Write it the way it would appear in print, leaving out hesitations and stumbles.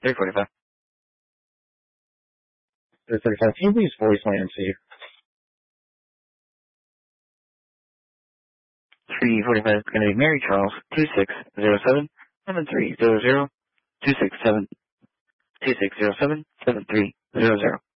345. 345. Can you please voice my MC? 345 is going to be Mary Charles 2607 7300 267 2607 7300.